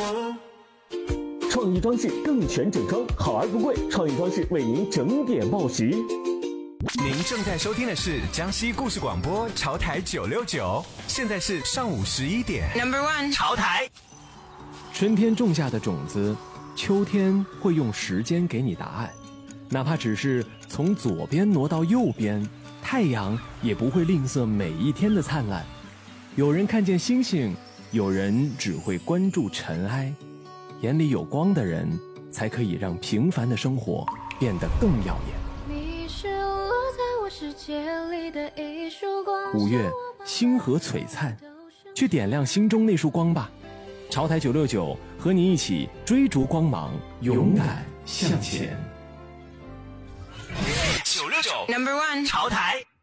创意装饰更全整装，好而不贵。创意装饰为您整点报时。 您正在收听的是江西故事广播潮台969，现在是上午11点。 Number one， 潮台。 春天种下的种子，秋天会用时间给你答案。哪怕只是从左边挪到右边，太阳也不会吝啬每一天的灿烂。有人看见星星，有人只会关注尘埃。眼里有光的人，才可以让平凡的生活变得更耀眼。 你是落在我世界里的一束光。 5月，星河璀璨，去点亮心中那束光吧。潮台969和你一起追逐光芒，勇敢向前。 969 Number one， 潮台。